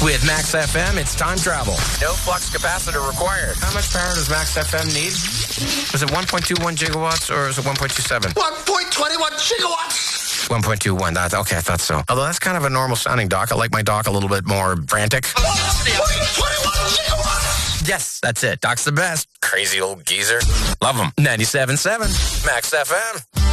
With Max FM, it's time travel. No flux capacitor required. How much power does Max FM need? Is it 1.21 gigawatts or is it 1.27? 1.21 gigawatts. 1.21. Okay, I thought so. Although that's kind of a normal sounding dock. I like my dock a little bit more frantic. 1.21 gigawatts. Yes, that's it. Doc's the best. Crazy old geezer. Love him. 97.7 Max FM.